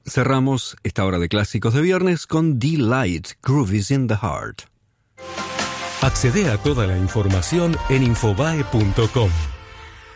Cerramos esta hora de clásicos de viernes con Delight, Groove is in the Heart. Accede a toda la información en infobae.com.